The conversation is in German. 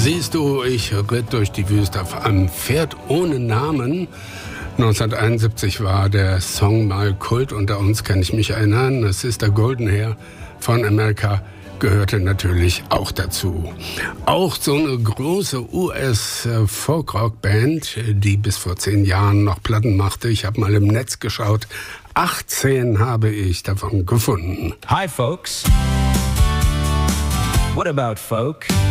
Siehst du, ich ritt durch die Wüste auf einem Pferd ohne Namen. 1971 war der Song mal Kult unter uns, kann ich mich erinnern. Das ist der Golden Hair von America, gehörte natürlich auch dazu. Auch so eine große US-Folk-Rock-Band, die bis vor 10 Jahren noch Platten machte. Ich habe mal im Netz geschaut. 18 habe ich davon gefunden. Hi folks. What about folk?